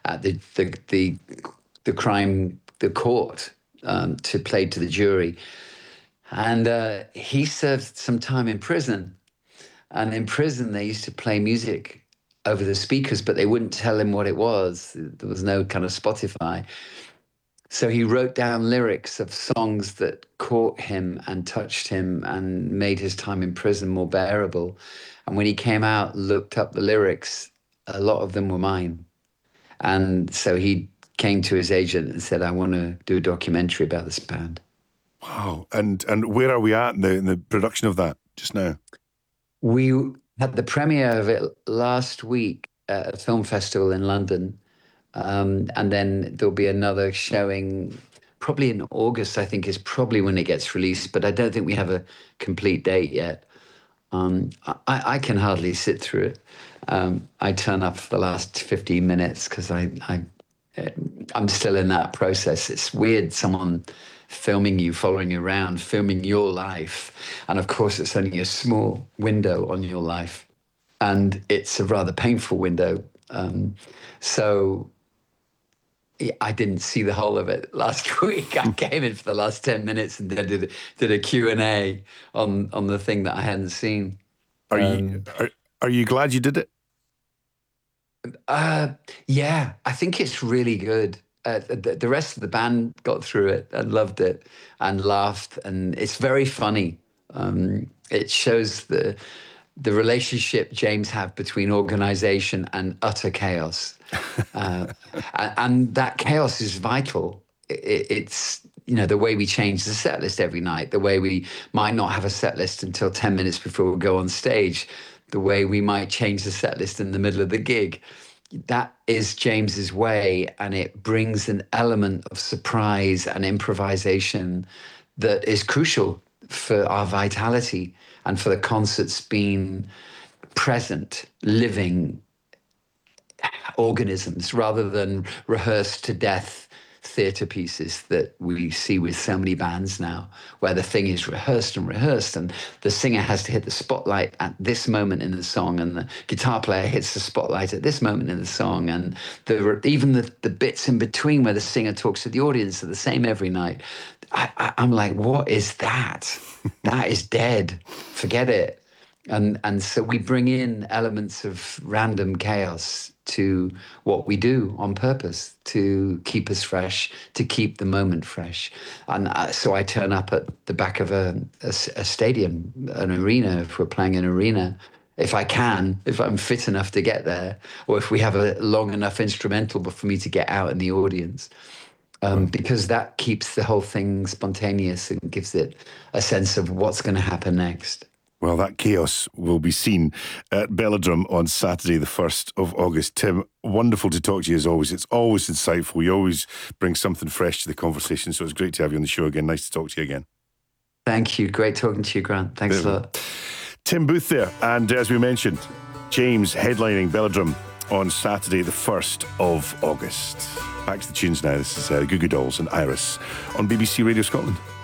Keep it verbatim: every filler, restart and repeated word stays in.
at the the the, the crime the court um, to play to the jury, and uh, he served some time in prison. And in prison, they used to play music over the speakers, but they wouldn't tell him what it was. There was no kind of Spotify. So he wrote down lyrics of songs that caught him and touched him and made his time in prison more bearable. And when he came out, looked up the lyrics, a lot of them were mine. And so he came to his agent and said, I want to do a documentary about this band. Wow. And and where are we at in the, in the production of that just now? We had the premiere of it last week at a film festival in London. Um, and then there'll be another showing probably in August, I think is probably when it gets released. But I don't think we have a complete date yet. Um, I, I can hardly sit through it. Um, I turn up for the last fifteen minutes because I, I, I'm still in that process. It's weird, someone filming you, following you around, filming your life. And of course, it's only a small window on your life. And it's a rather painful window. Um, so I didn't see the whole of it last week. I came in for the last ten minutes and then did, did a Q and A on, on the thing that I hadn't seen. Are, um, you, are, are you glad you did it? Uh, yeah, I think it's really good. Uh, the, the rest of the band got through it and loved it and laughed, and it's very funny. Um, it shows the the relationship James had between organization and utter chaos, uh, and, and that chaos is vital. It, it's you know the way we change the set list every night, the way we might not have a set list until ten minutes before we go on stage, the way we might change the set list in the middle of the gig. That is James's way, and it brings an element of surprise and improvisation that is crucial for our vitality and for the concerts being present, living organisms rather than rehearsed to death theatre pieces that we see with so many bands now, where the thing is rehearsed and rehearsed and the singer has to hit the spotlight at this moment in the song and the guitar player hits the spotlight at this moment in the song, and the, even the, the bits in between where the singer talks to the audience are the same every night. I, I, I'm like, what is that? That is dead. Forget it. And and so we bring in elements of random chaos to what we do on purpose to keep us fresh, to keep the moment fresh. And uh, so I turn up at the back of a, a, a stadium, an arena, if we're playing an arena, if I can, if I'm fit enough to get there, or if we have a long enough instrumental for me to get out in the audience. Um, because that keeps the whole thing spontaneous and gives it a sense of what's going to happen next. Well, that chaos will be seen at Belladrum on Saturday, the first of August. Tim, wonderful to talk to you as always. It's always insightful. You always bring something fresh to the conversation, so it's great to have you on the show again. Nice to talk to you again. Thank you. Great talking to you, Grant. Thanks a lot. Tim Booth there. And as we mentioned, James headlining Belladrum on Saturday, the first of August. Back to the tunes now. This is uh, Goo Goo Dolls and Iris on B B C Radio Scotland.